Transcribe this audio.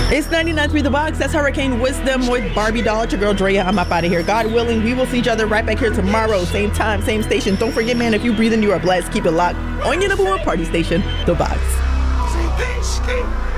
It's 99.3 The Box. That's Hurricane Wisdom with Barbie Doll. It's your girl Drea. I'm up out of here. God willing, we will see each other right back here tomorrow. Same time, same station. Don't forget, man, if you breathing, you are blessed. Keep it locked on your number one party station, The Box.